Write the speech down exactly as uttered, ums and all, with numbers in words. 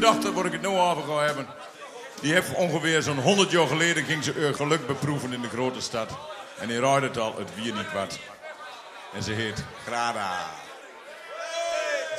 dochter, waar ik het nu over ga hebben... die heeft ongeveer zo'n honderd jaar geleden... ging ze haar geluk beproeven in de grote stad. En die rijdt het al, het wier niet wat. En ze heet Grada.